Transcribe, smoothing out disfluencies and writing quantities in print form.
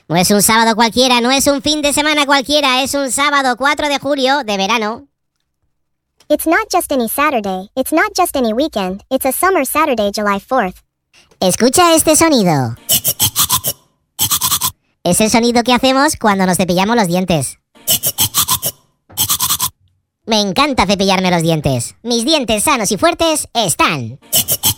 No es un sábado cualquiera, no es un fin de semana cualquiera, es un sábado 4 de julio de verano. It's not just any Saturday, it's not just any weekend, it's a summer Saturday, July 4th. Escucha este sonido. Es el sonido que hacemos cuando nos cepillamos los dientes. Me encanta cepillarme los dientes. Mis dientes sanos y fuertes están.